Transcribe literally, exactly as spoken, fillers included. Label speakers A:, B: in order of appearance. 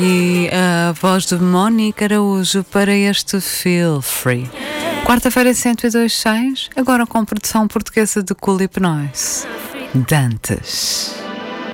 A: E a voz de Mónica Araújo para este Feel Free. Quarta-feira cento e dois ponto seis, agora com produção portuguesa de Cool Hypnose. Dantes.